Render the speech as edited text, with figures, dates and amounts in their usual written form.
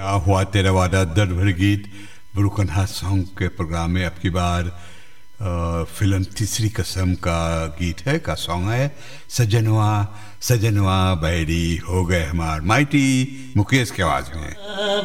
क्या हुआ तेरा वादा दर्द भरे गीत ब्रोकन हार्ट सॉन्ग के प्रोग्राम में अब की बार फिल्म तीसरी कसम का गीत है का सॉन्ग है सजनवा सजनवा बैरी हो गए हमार माइटी मुकेश की आवाज में।